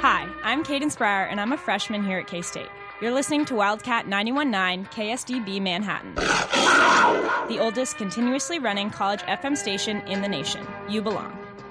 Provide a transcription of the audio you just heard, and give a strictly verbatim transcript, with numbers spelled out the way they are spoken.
Hi, I'm Caden Sprower, and I'm a freshman here at K-State. You're listening to Wildcat ninety-one point nine K S D B Manhattan, the oldest continuously running college F M station in the nation. You belong.